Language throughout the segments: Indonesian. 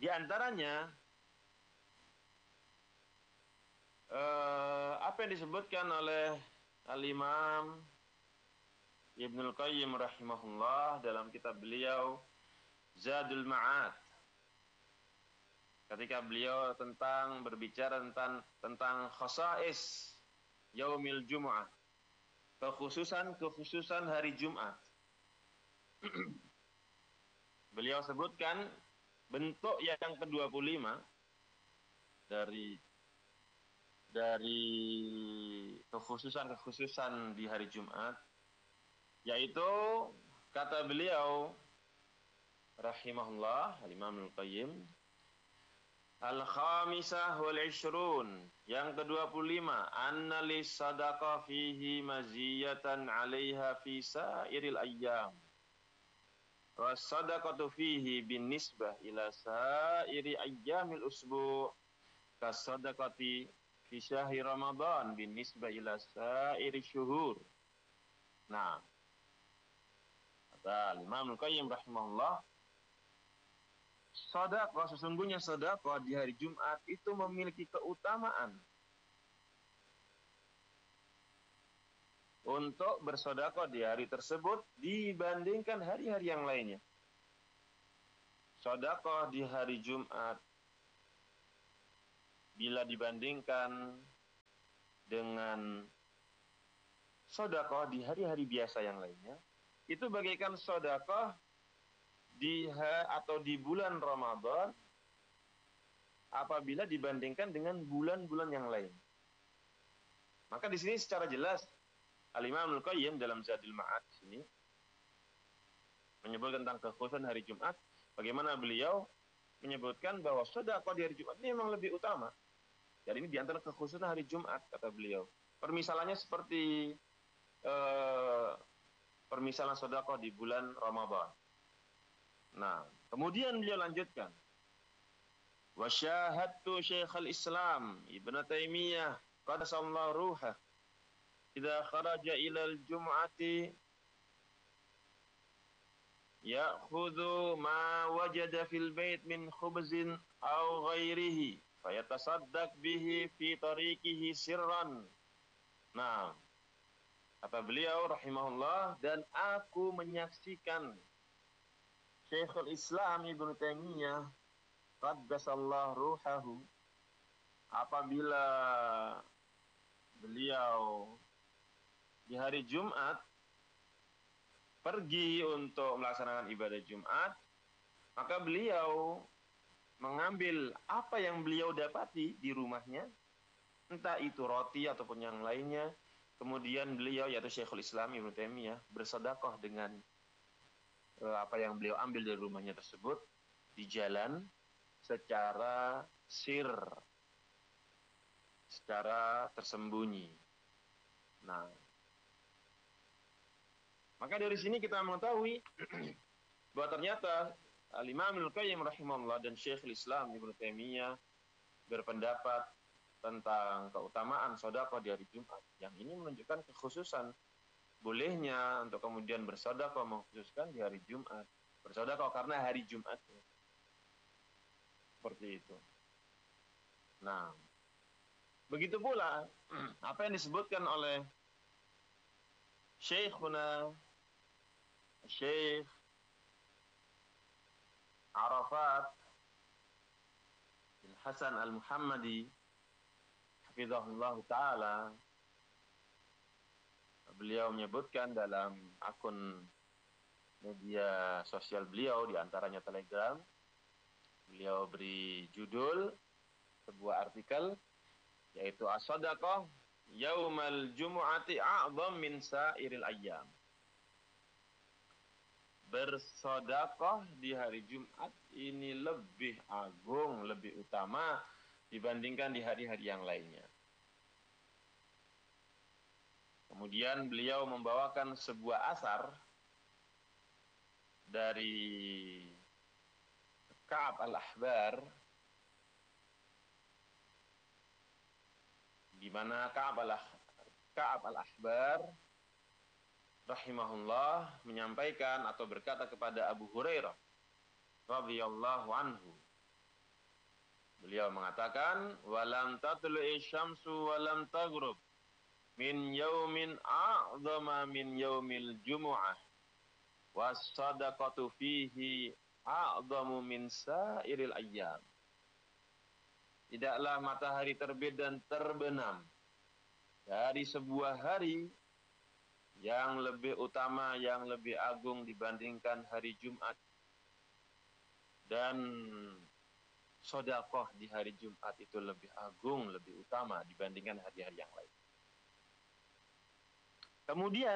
Di antaranya apa yang disebutkan oleh Al-Imam Ibnul Qayyim rahimahullah dalam kitab beliau Zadul Ma'ad, ketika beliau berbicara tentang khasais yaumil Jum'ah, kekhususan hari Jumat. Beliau sebutkan bentuk yang ke-25 dari kekhususan di hari Jumat, yaitu kata beliau rahimahullah Al-Imam Al-Qayyim, Al-Khamisah wal-Ishrun, yang ke-25, anna lis-sadaqah fihi maziyatan 'alaiha fi sa'iril ayyam. Was-sadaqatu fihi bin-nisbah ila sa'iri ayyamil usbu' kas-sadaqati fi syahri Ramadan bin-nisbah ila sa'iri syuhur. Nah, kata Imam Al-Qayyim rahimahullah, sesungguhnya sedekah di hari Jumat itu memiliki keutamaan untuk bersedekah di hari tersebut dibandingkan hari-hari yang lainnya. Sedekah di hari Jumat bila dibandingkan dengan sedekah di hari-hari biasa yang lainnya, itu bagaikan sedekah di bulan Ramadan apabila dibandingkan dengan bulan-bulan yang lain. Maka di sini secara jelas Al-Imam Al-Qayyim dalam Zadul Ma'ad sini menyebutkan tentang kekhususan hari Jumat, bagaimana beliau menyebutkan bahwa sedekah di hari Jumat ini memang lebih utama. Dan ini di antara kekhususan hari Jumat, kata beliau. Permisalannya seperti permisalan sedekah di bulan Ramadan. Nah, kemudian beliau lanjutkan, wa syahadtu Syekhul Islam Ibnu Taimiyah qaddasallahu ruhah idza kharaja ilal jum'ati ya'khudhu ma wajada fil bait min khubzin aw ghairihi fayatasaddaq bihi fi tariqihi sirran. Nah, kata beliau rahimahullah, dan aku menyaksikan Syekhul Islam Ibnu Taimiyah qaddasallahu ruhahu, apabila beliau di hari Jumat pergi untuk melaksanakan ibadah Jumat, maka beliau mengambil apa yang beliau dapati di rumahnya, entah itu roti ataupun yang lainnya, kemudian beliau, yaitu Syekhul Islam Ibnu Taimiyah, bersedekah dengan apa yang beliau ambil dari rumahnya tersebut di jalan secara secara tersembunyi. Nah, maka dari sini kita mengetahui bahwa ternyata Al-Imam Al-Qayyim rahimahullah dan Syekhul Islam Ibnu Taimiyah berpendapat tentang keutamaan sedekah di hari Jumat. Yang ini menunjukkan kekhususan bolehnya untuk kemudian bersedekah mengkhususkan di hari Jumat. Bersedekah karena hari Jumat. Seperti itu. Nah, begitu pula apa yang disebutkan oleh Syekhuna Syekh Arafat bin Hasan Al-Muhammadi hafizahullah ta'ala. Beliau menyebutkan dalam akun media sosial beliau, di antaranya Telegram, beliau beri judul sebuah artikel, yaitu as-sadaqah yaumal jumu'ati a'zam min sa'iril ayyam. Bersedekah di hari Jumat ini lebih agung, lebih utama dibandingkan di hari-hari yang lainnya. Kemudian beliau membawakan sebuah asar dari Ka'ab al-Ahbar, di mana Ka'ab al-Ahbar rahimahullah menyampaikan atau berkata kepada Abu Hurairah radhiyallahu anhu, Beliau mengatakan, walam tatlu'i syamsu walam taghrub min yaumin a'zama min yaumil jumu'ah was-sadaqatu fihi a'zamu min sa'iril ayyam. Tidaklah matahari terbit dan terbenam dari sebuah hari yang lebih utama, yang lebih agung dibandingkan hari Jumat. Dan sedekah di hari Jumat itu lebih agung, lebih utama dibandingkan hari-hari yang lain. Kemudian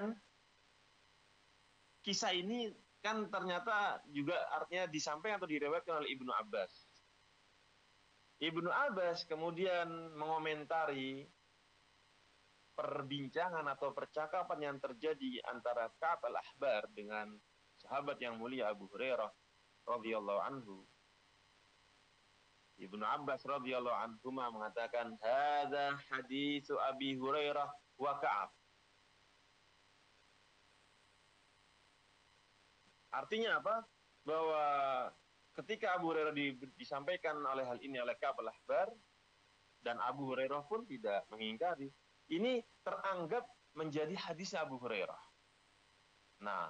kisah ini kan ternyata juga artinya disampaikan atau direwetkan oleh Ibnu Abbas. Ibnu Abbas kemudian mengomentari perbincangan atau percakapan yang terjadi antara Ka'ab al-Ahbar dengan sahabat yang mulia Abu Hurairah radhiyallahu anhu. Ibnu Abbas radhiyallahu anhu mengatakan, "Hadza haditsu Abi Hurairah wa Ka'ab." Artinya apa? Bahwa ketika Abu Hurairah disampaikan oleh hal ini oleh Ka'ab al-Ahbar, dan Abu Hurairah pun tidak mengingkari, ini teranggap menjadi hadis Abu Hurairah. Nah,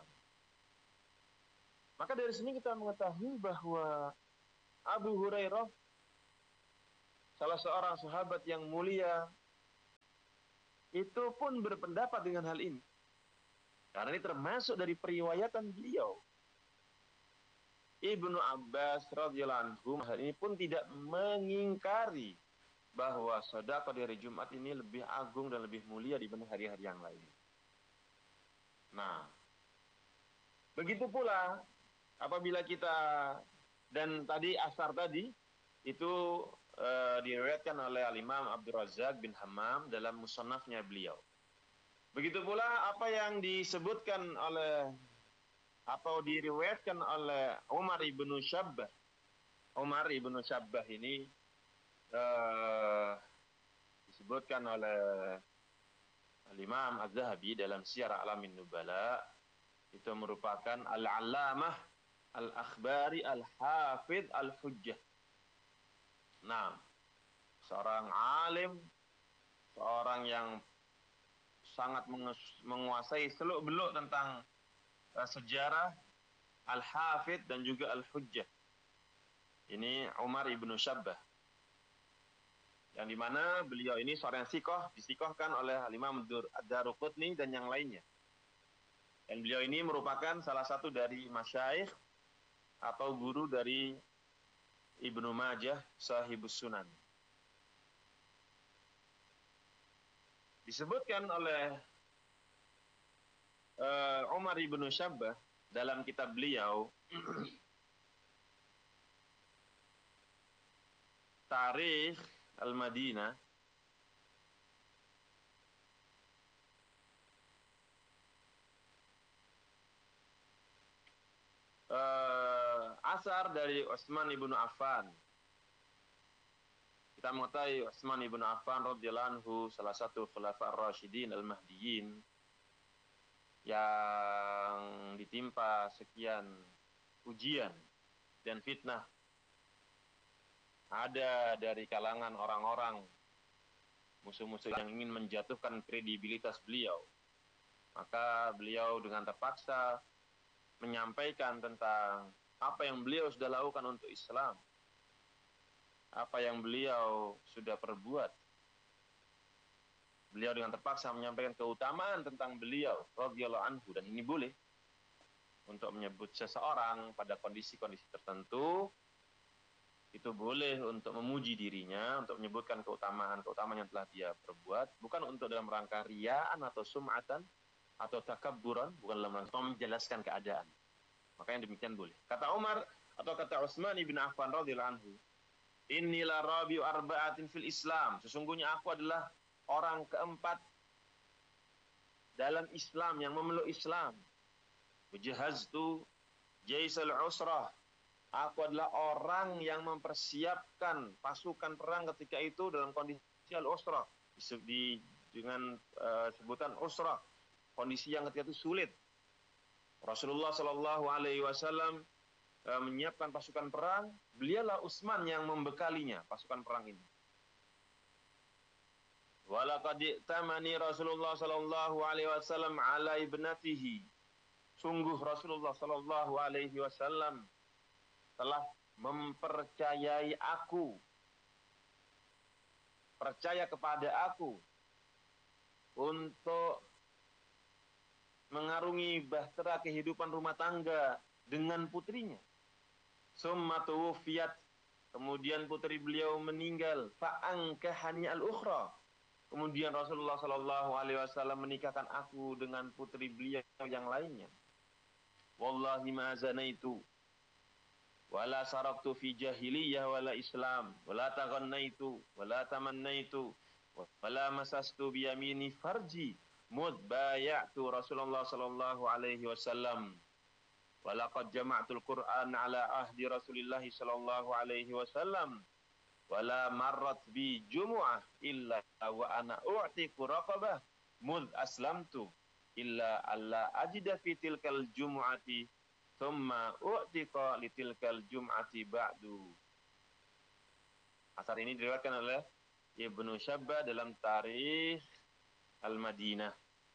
maka dari sini kita mengetahui bahwa Abu Hurairah salah seorang sahabat yang mulia itu pun berpendapat dengan hal ini. Karena ini termasuk dari periwayatan beliau. Ibnu Abbas radhiyallahu anhu hal ini pun tidak mengingkari bahwa sedekah di hari Jumat ini lebih agung dan lebih mulia dibanding hari-hari yang lain. Nah, begitu pula apabila kita, dan tadi asar tadi itu diriwayatkan oleh Al-Imam Abdul Razak bin Hammam dalam musannafnya beliau. Begitu pula apa yang disebutkan oleh atau diriwayatkan oleh Umar ibnu Syabbah. Umar ibnu Syabbah ini disebutkan oleh Al-Imam Az-Zahabi dalam Syiar A'lamin Nubala, itu merupakan al-allamah al-akhbari al-hafidh al-hujjah. Nah, seorang alim, seorang yang sangat menguasai seluk-beluk tentang sejarah, al-hafidh dan juga al-hujjah. Ini Umar ibnu Syabbah, yang dimana beliau ini seorang sikoh, disikohkan oleh Al-Imam Ad-Daruqutni dan yang lainnya. Dan beliau ini merupakan salah satu dari masyayikh atau guru dari Ibnu Majah Sahibus Sunan. Disebutkan oleh Umar ibnu Syabbah dalam kitab beliau Tarikh Al-Madinah, asar dari Utsman ibnu Affan. Kita mengetahui Utsman ibnu Affan radhiyallahu anhu salah satu khulafa ar-rasyidin al-mahdiyyin yang ditimpa sekian ujian dan fitnah. Ada dari kalangan orang-orang musuh-musuh yang ingin menjatuhkan kredibilitas beliau. Maka beliau dengan terpaksa menyampaikan tentang apa yang beliau sudah lakukan untuk Islam, apa yang beliau sudah perbuat. Beliau dengan terpaksa menyampaikan keutamaan tentang beliau radhiyallahu anhu, dan ini boleh untuk menyebut seseorang pada kondisi-kondisi tertentu, itu boleh untuk memuji dirinya, untuk menyebutkan keutamaan-keutamaan yang telah dia perbuat, bukan untuk dalam rangka riyaan atau sum'atan atau takabburan, bukan dalam rangka menjelaskan keadaan. Maka yang demikian boleh. Kata Umar atau kata Utsman ibn Affan radhiyallahu anhu, "Inilah rabiu arba'atin fil Islam." Sesungguhnya aku adalah orang keempat dalam Islam, yang memeluk Islam. Wajahaztu jaisal usrah. Aku adalah orang yang mempersiapkan pasukan perang ketika itu dalam kondisi al-usrah, dengan sebutan usrah, kondisi yang ketika itu sulit. Rasulullah Shallallahu Alaihi Wasallam menyiapkan pasukan perang, beliaulah Utsman yang membekalinya pasukan perang ini. Walaqad tamani Rasulullah sallallahu alaihi wasallam ala ibnatihi. Sungguh Rasulullah sallallahu alaihi wasallam telah mempercayai aku, percaya kepada aku untuk mengarungi bahtera kehidupan rumah tangga dengan putrinya. Summa tuwfiyat, kemudian putri beliau meninggal, fa'ankahani al-ukhra. Kemudian Rasulullah sallallahu alaihi wasallam menikahkan aku dengan putri beliau yang lainnya. Wallahi ma zanaitu wala saraftu fi jahiliyah wala islam wala taghannaitu wala tamannaitu wala masastu bi yamini farji mud bay'atu Rasulullah sallallahu alaihi wasallam walaqad jama'tul Qur'an ala ahdi Rasulillah sallallahu alaihi wasallam wala marrat bi jumu'ah illa wa ana u'tiqu raqabah mud aslamtu illa alla ajida fi tilkal jumu'ati thumma u'tiqa li tilkal jum'ati ba'du. Asar ini diriwayatkan oleh Ibnu Syabba dalam Tarikh Al-Madinah.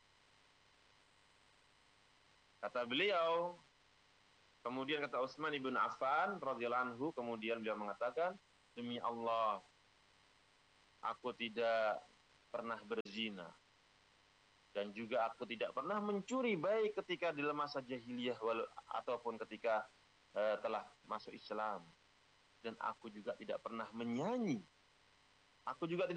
Kata beliau, kemudian kata Utsman ibn Affan radhiyallahu anhu, kemudian beliau mengatakan, demi Allah, aku tidak pernah berzina. Dan juga aku tidak pernah mencuri, baik ketika di masa jahiliyah ataupun ketika telah masuk Islam. Dan aku juga tidak pernah menyanyi. Aku juga tidak